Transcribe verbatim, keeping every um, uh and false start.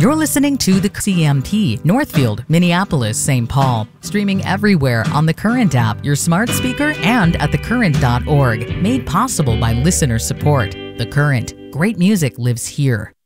You're listening to the C M P, Northfield, Minneapolis, Saint Paul. Streaming everywhere on the Current app, your smart speaker, and at the current dot org. Made possible by listener support. The Current. Great music lives here.